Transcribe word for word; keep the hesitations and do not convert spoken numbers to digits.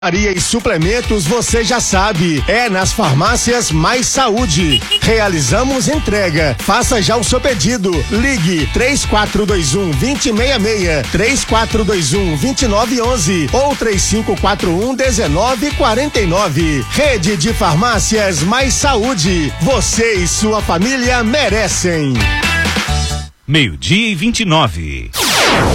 Maria e suplementos, você já sabe, é nas farmácias Mais Saúde. Realizamos entrega. Faça já o seu pedido. Ligue três quatro dois um, dois zero seis seis, três quatro dois um, dois nove um um ou três cinco quatro um, um nove quatro nove. Rede de Farmácias Mais Saúde. Você e sua família merecem. Meio-dia e vinte e nove.